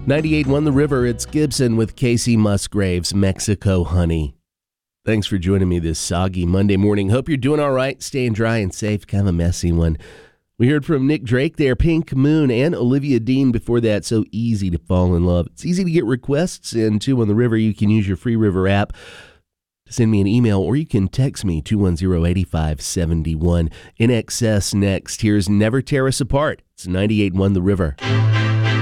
98.1 The River, it's Gibson with Casey Musgraves, Mexico Honey. Thanks for joining me this soggy Monday morning. Hope you're doing all right, staying dry and safe. Kind of a messy one. We heard from Nick Drake there, Pink Moon, and Olivia Dean before that. So easy to fall in love. It's easy to get requests in, too, on the river. You can use your free River app to send me an email, or you can text me, 210-8571. In excess next. Here's Never Tear Us Apart. It's 98.1 The River.